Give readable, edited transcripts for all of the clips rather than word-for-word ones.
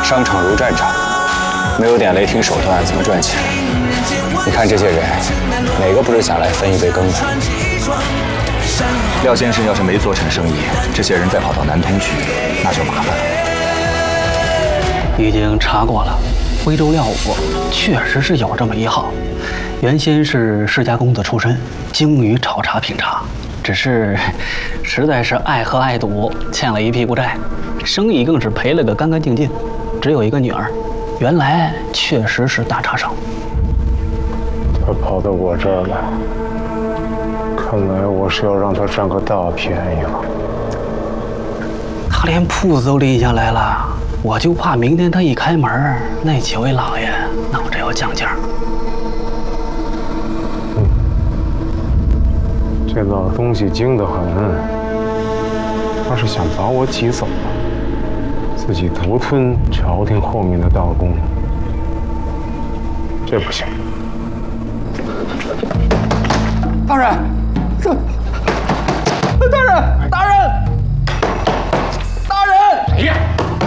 商场如战场，没有点雷霆手段怎么赚钱？你看这些人，哪个不是想来分一杯羹的？ 廖先生要是没做成生意，这些人再跑到南通去，那就麻烦了。 已经查过了，徽州廖武确实是有这么一号，原先是世家公子出身，精于炒茶品茶，只是实在是爱喝爱赌，欠了一屁股债，生意更是赔了个干干净净，只有一个女儿，原来确实是大茶商。 他跑到我这儿来，看来我是要让他占个大便宜了。 他连铺子都拎下来了，我就怕明天他一开门，那几位老爷闹着要降价。 这老东西精得很，他是想把我挤走了，自己独吞朝廷后面的大功，这不行。 大人，大人，大人，大人！ 谁呀？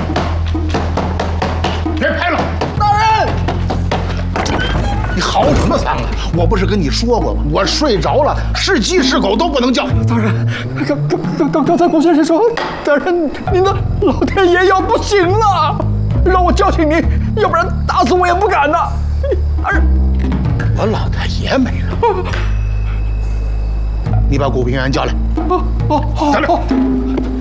别拍了！ 大人， 你嚎什么丧啊？我不是跟你说过吗？我睡着了，是鸡是狗都不能叫。 大人，刚才龚先生说，大人您的老天爷要不行了，让我叫醒您，要不然打死我也不敢呐。大人， 我老太爷没了。你把古平原叫来。 好。